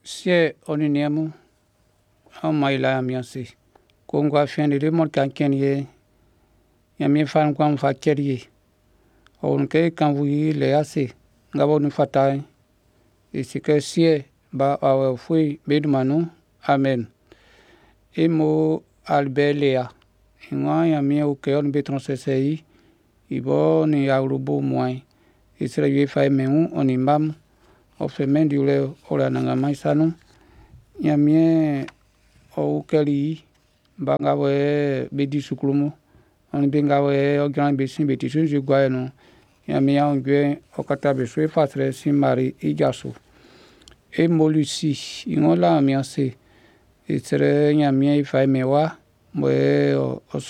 sie oniniemu amaila amianse kongwa fianire mon kankenie yami fan kwam fa kerie on ke kan wi le ase ngabo ni fatai isike sie ba awe fui bedmanu amen imo albelea ingwa yami o ke on betron CCI ibo ni aurubu moi isre ye fa menu on imam o femen diule ora nanga maisanu yami o kali bangawe bedi sukrumu on bengawe o gran besin beti sunju gwaeno yami ya ngwe o kata beswe fatre simari ijasu e molusi ingola amiase itere yami fa mewa mwe o